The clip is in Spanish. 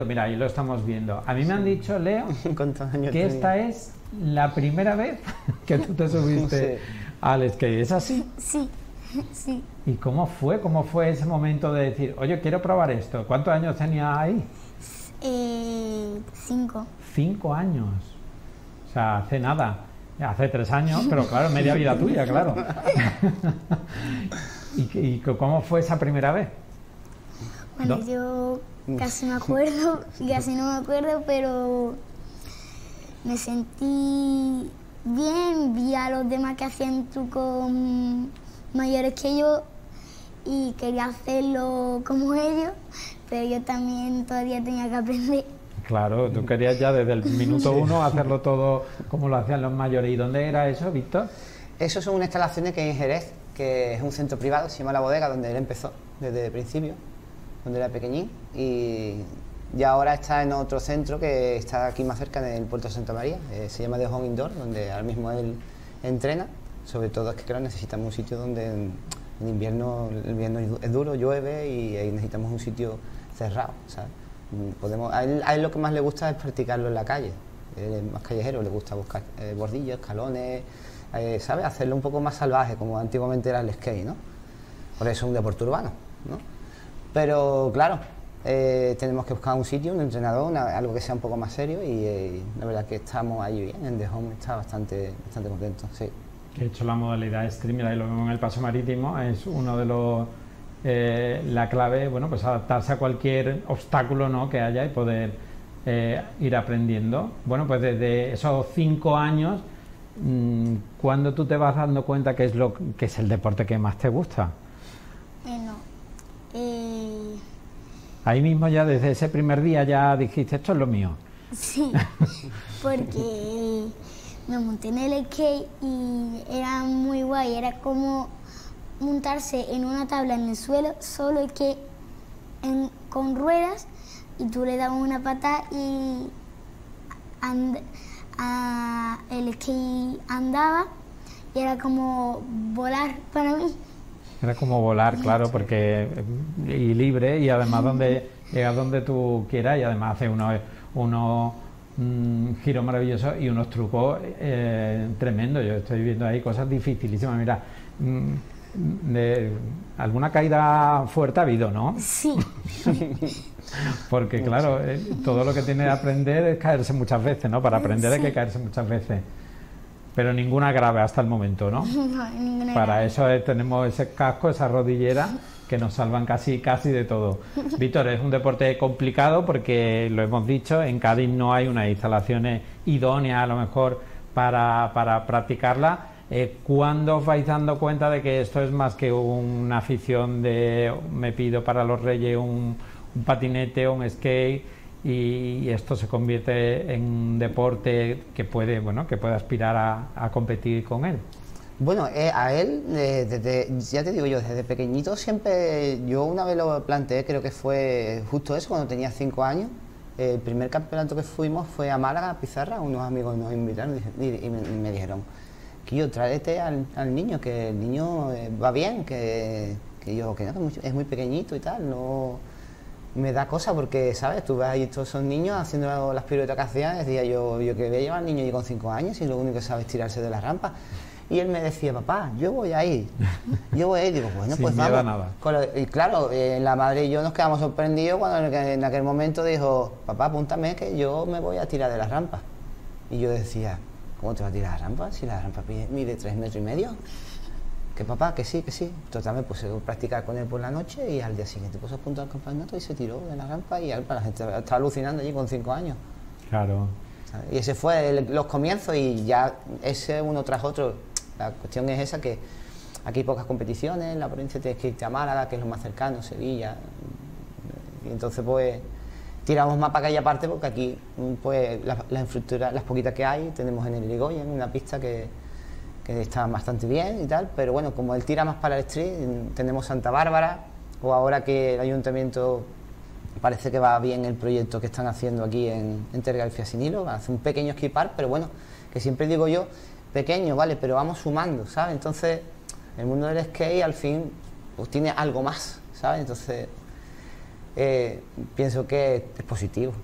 Mira, ahí lo estamos viendo. A mí me han dicho, Leo, que esta es la primera vez que tú te subiste al skate. ¿Es así? Sí, sí. ¿Y cómo fue? ¿Cómo fue ese momento de decir, oye, quiero probar esto? ¿Cuántos años tenías ahí? 5. 5 años. O sea, hace nada. Hace 3 años, pero claro, media vida tuya, claro. ¿Y cómo fue esa primera vez? Bueno, yo casi me acuerdo y casi no me acuerdo, pero me sentí bien, vi a los demás que hacían trucos mayores que yo y quería hacerlo como ellos, pero yo también todavía tenía que aprender. Claro, tú querías ya desde el minuto 1 hacerlo todo como lo hacían los mayores. ¿Y dónde era eso, Víctor? Eso son unas instalaciones que hay en Jerez, que es un centro privado, se llama La Bodega, donde él empezó desde el principio, donde era pequeñín, y ahora está en otro centro que está aquí más cerca, en el Puerto de Santa María, se llama The Home Indoor, donde ahora mismo él entrena. Sobre todo es que claro, necesitamos un sitio donde en invierno, el invierno es duro, llueve y ahí necesitamos un sitio cerrado, ¿sabes? A él lo que más le gusta es practicarlo en la calle, él es más callejero, le gusta buscar bordillos, escalones, ¿sabes? Hacerlo un poco más salvaje, como antiguamente era el skate, ¿no? Por eso es un deporte urbano, ¿no? Pero claro, tenemos que buscar un sitio, un entrenador, algo que sea un poco más serio y la verdad que estamos ahí bien, en The Home está bastante contento, sí. Que he hecho la modalidad stream, y lo vemos en el paso marítimo, es uno de los... la clave, bueno, pues adaptarse a cualquier obstáculo, ¿no?, que haya y poder ir aprendiendo. Bueno, pues desde esos 5 años, ¿cuándo tú te vas dando cuenta que es el deporte que más te gusta? Bueno, Ahí mismo ya desde ese primer día ya dijiste, esto es lo mío. sí, porque me monté en el skate y era muy guay, era como montarse en una tabla en el suelo, solo que con ruedas, y tú le dabas una patada y el skate andaba y era como volar para mí. Era como volar, claro, porque y libre, y además llegas donde tú quieras, y además hace unos giros maravillosos y unos trucos tremendos. Yo estoy viendo ahí cosas dificilísimas. Mira, alguna caída fuerte ha habido, ¿no? Sí. Porque claro, todo lo que tiene que aprender es caerse muchas veces, ¿no? Para aprender hay que caerse muchas veces. Pero ninguna grave hasta el momento, ¿no? No, ninguna Para grave. eso tenemos ese casco, esa rodillera, que nos salvan casi de todo. Víctor, es un deporte complicado porque, lo hemos dicho, en Cádiz no hay unas instalaciones idóneas a lo mejor para practicarla. ¿Cuándo os vais dando cuenta de que esto es más que una afición de me pido para los Reyes un patinete o un skate, y esto se convierte en un deporte que puede aspirar a competir con él? Bueno, a él, ya te digo yo, desde pequeñito siempre, yo una vez lo planteé, creo que fue justo eso, cuando tenía 5 años. El primer campeonato que fuimos fue a Málaga, a Pizarra, unos amigos nos invitaron y me dijeron, Quillo, tráete al niño, que el niño va bien, que no, que es muy pequeñito y tal, no me da cosa porque, ¿sabes? Tú ves ahí todos esos niños haciendo las piruetas que hacían, decía yo que voy a llevar al niño con 5 años y lo único que sabe es tirarse de las rampas. Y él me decía, papá, yo voy a ir, digo, bueno, sin pues miedo a vamos. nada. Y claro, la madre y yo nos quedamos sorprendidos cuando en aquel momento dijo, papá, apúntame que yo me voy a tirar de las rampas. Y yo decía, ¿cómo te vas a tirar de las rampas? Si la rampa mide 3,5 metros. Que papá, que sí. Total, me puse a practicar con él por la noche y al día siguiente puse a punto al campeonato y se tiró de la rampa y la gente estaba alucinando allí con 5 años. Claro. Y ese fue los comienzos y ya ese uno tras otro. La cuestión es esa, que aquí hay pocas competiciones, en la provincia tienes que irte a Málaga, que es lo más cercano, Sevilla, y entonces pues tiramos más para aquella parte porque aquí pues la infraestructura, las poquitas que hay, tenemos en el Irigoyen una pista que está bastante bien y tal, pero bueno, como él tira más para el street, tenemos Santa Bárbara, o ahora que el ayuntamiento parece que va bien el proyecto que están haciendo aquí en Tergarcía Sin Hilo, hace un pequeño skipar, pero bueno, que siempre digo yo, pequeño, vale, pero vamos sumando, ¿sabes? Entonces, el mundo del skate al fin pues tiene algo más, ¿sabes? Entonces, pienso que es positivo.